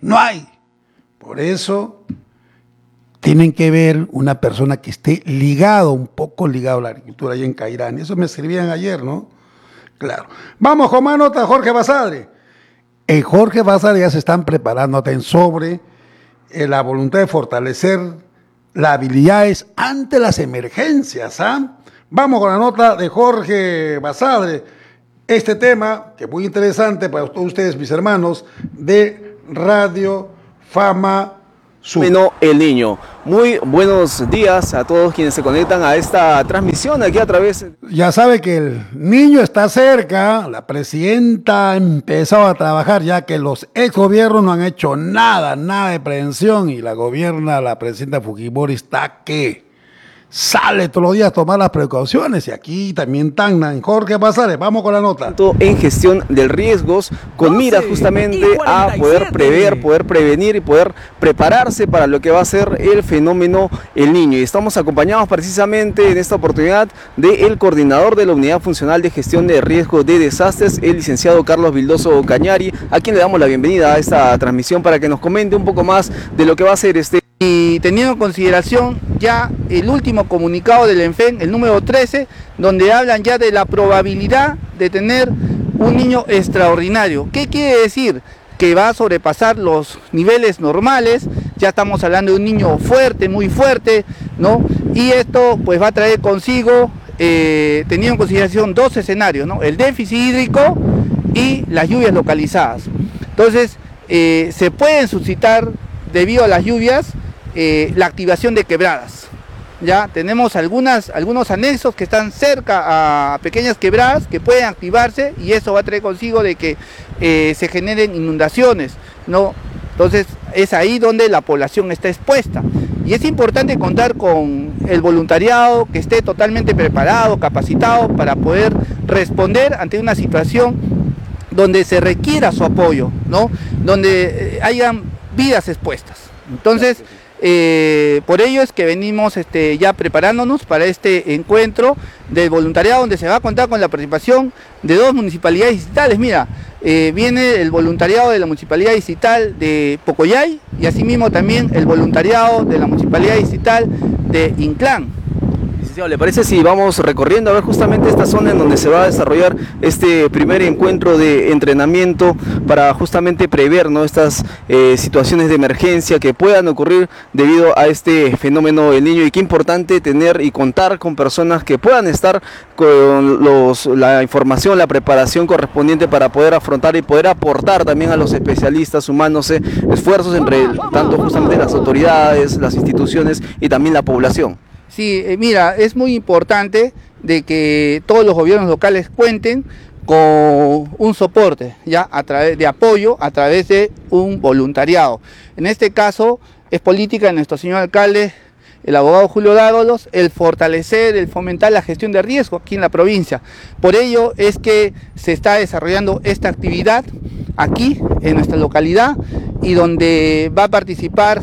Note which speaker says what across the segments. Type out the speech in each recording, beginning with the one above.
Speaker 1: No hay. Por eso tienen que ver una persona que esté un poco ligado a la agricultura allá en Cairán. Eso me escribían ayer, ¿no? Claro. Vamos con más nota, Jorge Basadre. En Jorge Basadre ya se están preparando sobre la voluntad de fortalecer las habilidades ante las emergencias. Vamos con la nota de Jorge Basadre. Este tema, que es muy interesante para ustedes, mis hermanos, de Radio Fama Sur.
Speaker 2: El Niño. Muy buenos días a todos quienes se conectan a esta transmisión aquí a través.
Speaker 1: Ya sabe que el niño está cerca, la presidenta ha empezado a trabajar ya que los ex gobiernos no han hecho nada de prevención y la presidenta Fujimori está que sale todos los días a tomar las precauciones y aquí también están Jorge Basadre. Vamos con la nota.
Speaker 2: En gestión de riesgos con mira justamente a poder prever, poder prevenir y poder prepararse para lo que va a ser el fenómeno El Niño. Y estamos acompañados precisamente en esta oportunidad del coordinador de la Unidad Funcional de Gestión de Riesgos de Desastres, el licenciado Carlos Vildoso Cañari, a quien le damos la bienvenida a esta transmisión para que nos comente un poco más de lo que va a ser
Speaker 3: Y teniendo en consideración ya el último comunicado del ENFEN, el número 13, donde hablan ya de la probabilidad de tener un niño extraordinario. ¿Qué quiere decir? Que va a sobrepasar los niveles normales, ya estamos hablando de un niño fuerte, muy fuerte, ¿no? Y esto pues va a traer consigo, teniendo en consideración dos escenarios, ¿no? El déficit hídrico y las lluvias localizadas. Entonces, se pueden suscitar, debido a las lluvias, la activación de quebradas. Ya tenemos algunos anexos que están cerca a pequeñas quebradas que pueden activarse y eso va a traer consigo de que se generen inundaciones, ¿no? Entonces es ahí donde la población está expuesta y es importante contar con el voluntariado que esté totalmente preparado, capacitado para poder responder ante una situación donde se requiera su apoyo, ¿no? Donde hayan vidas expuestas. Entonces, por ello es que venimos ya preparándonos para este encuentro del voluntariado, donde se va a contar con la participación de dos municipalidades distritales. Mira, viene el voluntariado de la municipalidad distrital de Pocoyay y asimismo también el voluntariado de la municipalidad distrital de Inclán.
Speaker 2: ¿Le parece si vamos recorriendo a ver justamente esta zona en donde se va a desarrollar este primer encuentro de entrenamiento para justamente prever, ¿no?, estas situaciones de emergencia que puedan ocurrir debido a este fenómeno del Niño? Y qué importante tener y contar con personas que puedan estar con la información, la preparación correspondiente para poder afrontar y poder aportar también a los especialistas humanos esfuerzos entre tanto justamente las autoridades, las instituciones y también la población.
Speaker 3: Sí, mira, es muy importante de que todos los gobiernos locales cuenten con un soporte, ya a través de apoyo, a través de un voluntariado. En este caso es política de nuestro señor alcalde, el abogado Julio Dávalos, el fortalecer, el fomentar la gestión de riesgo aquí en la provincia. Por ello es que se está desarrollando esta actividad aquí en nuestra localidad y donde va a participar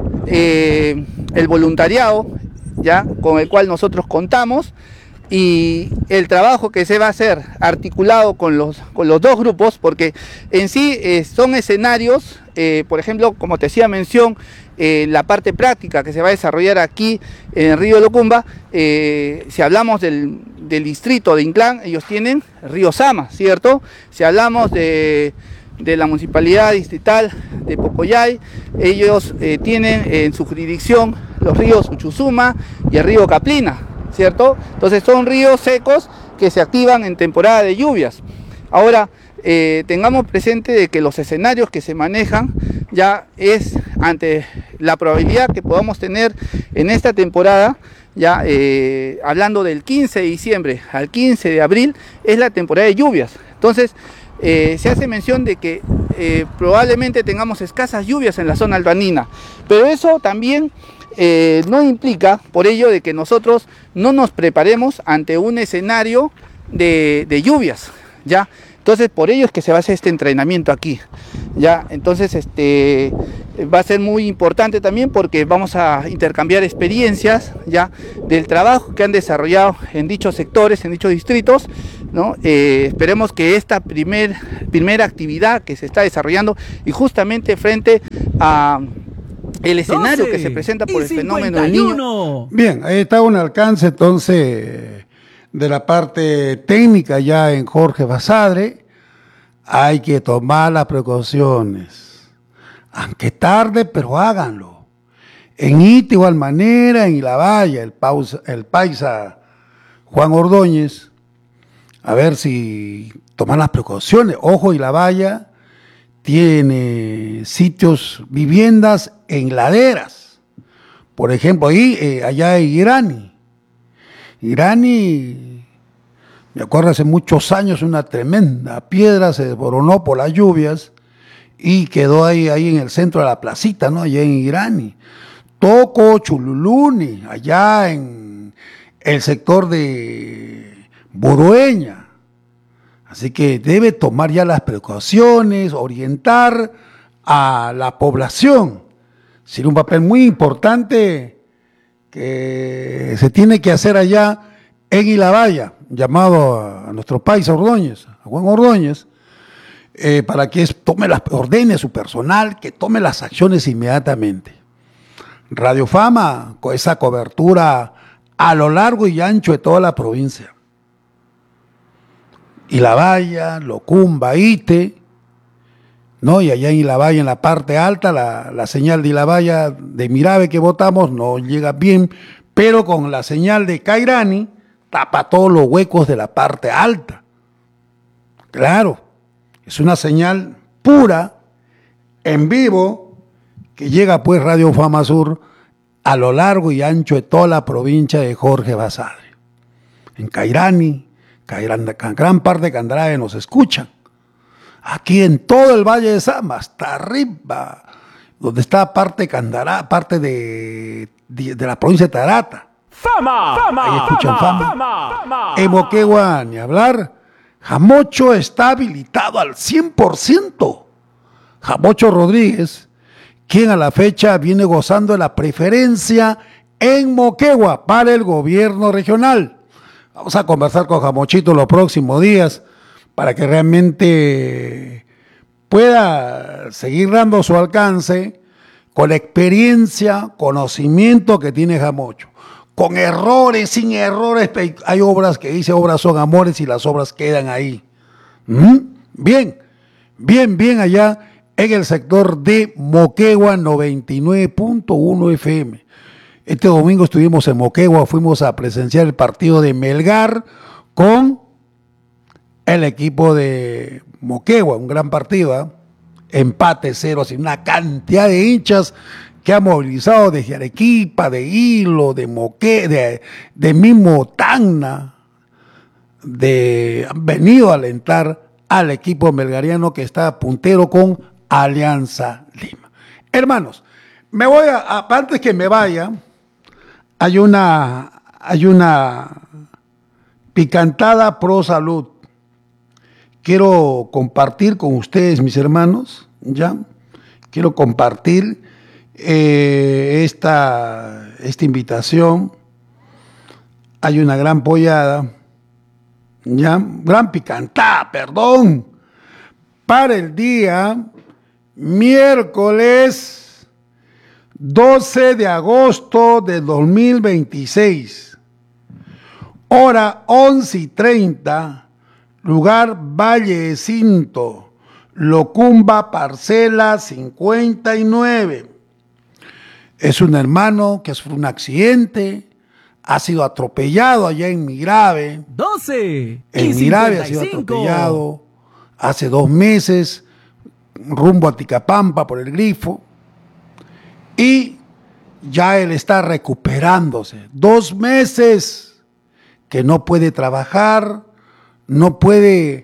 Speaker 3: el voluntariado, ya con el cual nosotros contamos, y el trabajo que se va a hacer articulado con los dos grupos, porque en sí son escenarios, por ejemplo, como te hacía mención, la parte práctica que se va a desarrollar aquí en el río Locumba, si hablamos del distrito de Inclán, ellos tienen el río Sama, ¿cierto? Si hablamos de la municipalidad distrital de Pocoyay, ellos tienen en su jurisdicción los ríos Uchusuma y el río Caplina, ¿cierto? Entonces son ríos secos que se activan en temporada de lluvias. Ahora, tengamos presente de que los escenarios que se manejan ya es ante la probabilidad que podamos tener en esta temporada, ya hablando del 15 de diciembre al 15 de abril, es la temporada de lluvias. Entonces, se hace mención de que probablemente tengamos escasas lluvias en la zona albanina, pero eso también no implica, por ello, de que nosotros no nos preparemos ante un escenario de lluvias, ¿ya? Entonces, por ello es que se va a hacer este entrenamiento aquí, ¿ya? Entonces, va a ser muy importante también porque vamos a intercambiar experiencias, ¿ya?, del trabajo que han desarrollado en dichos sectores, en dichos distritos, ¿no? Esperemos que esta primera actividad que se está desarrollando y justamente frente a el escenario que se presenta por el fenómeno del Niño.
Speaker 1: Bien, ahí está un alcance entonces de la parte técnica ya en Jorge Basadre. Hay que tomar las precauciones, aunque tarde, pero háganlo. En Ita igual manera, en Ilabaya, el paisa Juan Ordóñez, a ver si toman las precauciones. Ojo, Ilabaya tiene sitios, viviendas en laderas. Por ejemplo, ahí, allá en Irani, me acuerdo hace muchos años, una tremenda piedra se desboronó por las lluvias y quedó ahí en el centro de la placita, ¿no? Allá en Irani. Toco, Chululuni, allá en el sector de Borueña. Así que debe tomar ya las precauciones, orientar a la población. Sería un papel muy importante que se tiene que hacer allá en Ilabaya, llamado a nuestro país Ordóñez, a Juan Ordóñez, para que ordene a su personal, que tome las acciones inmediatamente. Radio Fama, con esa cobertura a lo largo y ancho de toda la provincia. Ilabaya, Locumba, Ite, ¿no? Y allá en Ilabaya, en la parte alta, la señal de Ilabaya, de Mirave que votamos, no llega bien, pero con la señal de Cairani, tapa todos los huecos de la parte alta. Claro, es una señal pura, en vivo, que llega pues Radio Fama Sur a lo largo y ancho de toda la provincia de Jorge Basadre. En Cairani, gran parte de Candarave nos escuchan. Aquí en todo el Valle de Sama, hasta arriba, donde está parte de Candarave, parte de la provincia de Tarata. Ahí escuchan Fama. En Moquegua, ni hablar. Jamocho está habilitado al 100%. Jamocho Rodríguez, quien a la fecha viene gozando de la preferencia en Moquegua para el gobierno regional. Vamos a conversar con Jamochito los próximos días para que realmente pueda seguir dando su alcance con la experiencia, conocimiento que tiene Jamocho. Con errores, sin errores, hay obras que dice obras son amores y las obras quedan ahí. Bien allá en el sector de Moquegua 99.1 FM. Este domingo estuvimos en Moquegua, fuimos a presenciar el partido de Melgar con el equipo de Moquegua, un gran partido, ¿eh? Empate 0, así una cantidad de hinchas que ha movilizado desde Arequipa, de Hilo, de Moquegua, de mismo Tacna, han venido a alentar al equipo melgariano que está puntero con Alianza Lima. Hermanos, me voy antes que me vaya, hay una picantada pro salud. Quiero compartir con ustedes, mis hermanos, ¿ya? Quiero compartir esta invitación. Hay una gran pollada, ¿ya? Gran picantada, perdón, para el día miércoles 12 de agosto de 2026, hora 11:30, lugar Valle de Cinto, Locumba, parcela 59. Es un hermano que sufrió un accidente, ha sido atropellado allá en Mirave.
Speaker 4: 12
Speaker 1: En Mirave ha sido atropellado hace 2 meses, rumbo a Ticapampa por el Grifo. Y ya él está recuperándose. 2 meses que no puede trabajar, no puede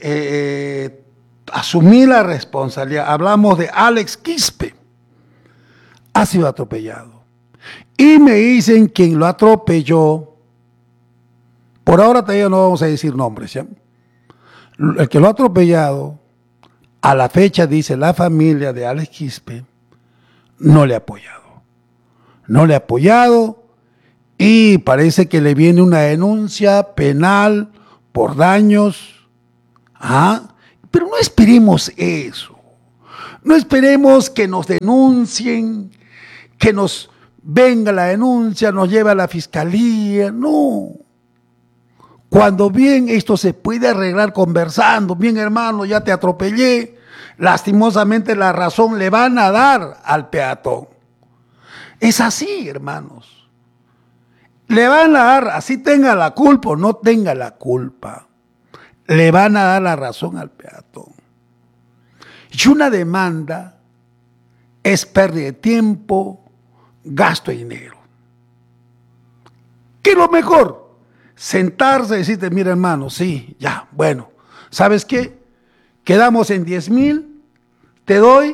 Speaker 1: asumir la responsabilidad. Hablamos de Alex Quispe. Ha sido atropellado. Y me dicen quién lo atropelló. Por ahora todavía no vamos a decir nombres, ¿ya? El que lo ha atropellado, a la fecha, dice la familia de Alex Quispe, no le ha apoyado. No le ha apoyado y parece que le viene una denuncia penal por daños. Pero no esperemos eso. No esperemos que nos denuncien, que nos venga la denuncia, nos lleve a la fiscalía. No. Cuando bien esto se puede arreglar conversando, bien hermano, ya te atropellé, lastimosamente la razón le van a dar al peatón. Es así, hermanos. Le van a dar, así tenga la culpa o no tenga la culpa, le van a dar la razón al peatón. Y una demanda es pérdida de tiempo, gasto de dinero. ¿Qué es lo mejor? Sentarse y decirte, mira hermano, sí, ya, bueno, ¿sabes qué? Quedamos en 10,000, te doy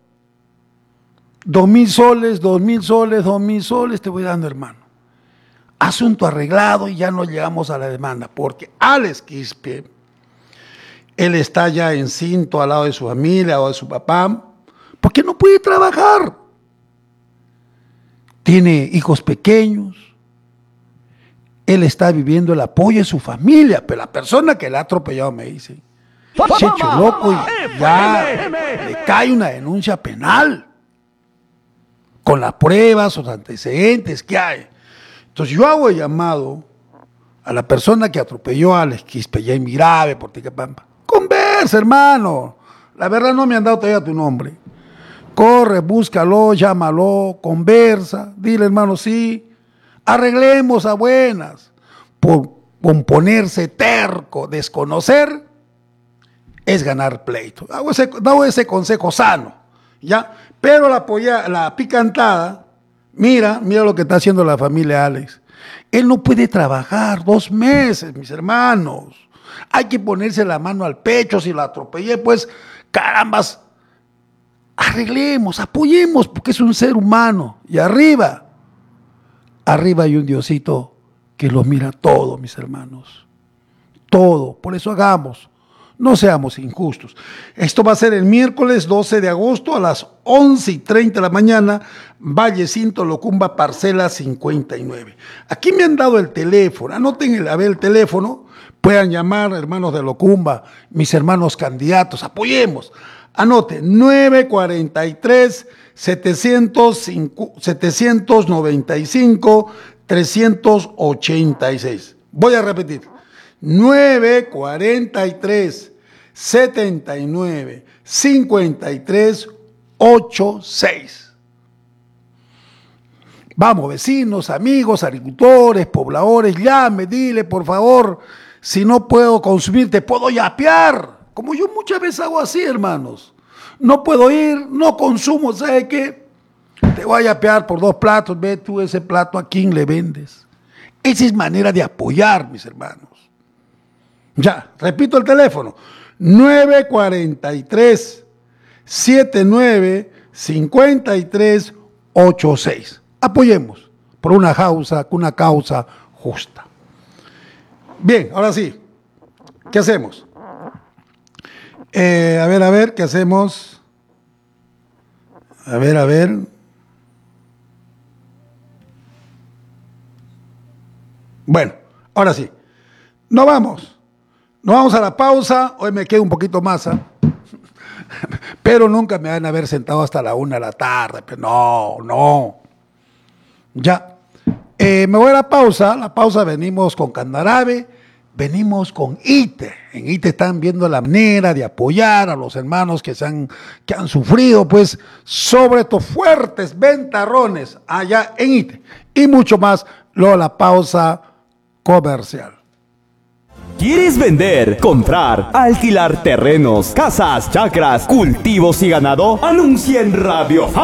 Speaker 1: 2,000 soles, 2,000 soles, 2,000 soles, te voy dando, hermano. Asunto arreglado y ya no llegamos a la demanda, porque Alex Quispe, él está ya encinto al lado de su familia o de su papá, porque no puede trabajar. Tiene hijos pequeños. Él está viviendo el apoyo de su familia, pero la persona que le ha atropellado me dice, Checho loco, y ya le cae una denuncia penal con las pruebas, los antecedentes que hay. Entonces yo hago el llamado a la persona que atropelló a Alex Quispe, ya en Mirave, por Ticapampa. Conversa, hermano. La verdad no me han dado todavía tu nombre. Corre, búscalo, llámalo, conversa, dile hermano, sí. Arreglemos a buenas. Por ponerse terco, desconocer, es ganar pleito. Hago ese consejo sano, ¿ya? Pero la picantada, mira lo que está haciendo la familia Alex. Él no puede trabajar 2 meses, mis hermanos. Hay que ponerse la mano al pecho. Si la atropellé, pues, carambas, arreglemos, apoyemos, porque es un ser humano. Y arriba hay un Diosito que lo mira todo, mis hermanos. Todo. Por eso hagamos. No seamos injustos. Esto va a ser el miércoles 12 de agosto a las 11:30 de la mañana, Valle Cinto, Locumba, parcela 59. Aquí me han dado el teléfono. Anoten el teléfono. Puedan llamar, hermanos de Locumba, mis hermanos candidatos. Apoyemos. Anote, 943 795 386. Voy a repetir. 943 79 53 86. Vamos, vecinos, amigos, agricultores, pobladores, llame, dile, por favor, si no puedo consumir, te puedo yapear. Como yo muchas veces hago así, hermanos. No puedo ir, no consumo, ¿sabe qué? Te voy a yapear por 2 platos, ve tú ese plato a quién le vendes. Esa es manera de apoyar, mis hermanos. Ya, repito el teléfono, 943 79 53 86. Apoyemos por una causa justa. Bien, ahora sí, ¿qué hacemos? A ver, ¿qué hacemos? A ver. Bueno, ahora sí, nos vamos a la pausa. Hoy me quedo un poquito más, pero nunca me van a haber sentado hasta la 1 de la tarde. Pero no. Ya, me voy a la pausa venimos con Candarave, venimos con ITE. En ITE están viendo la manera de apoyar a los hermanos que han sufrido, pues, sobre estos fuertes ventarrones allá en ITE. Y mucho más, luego la pausa comercial.
Speaker 4: ¿Quieres vender, comprar, alquilar terrenos, casas, chacras, cultivos y ganado? Anuncia en Radio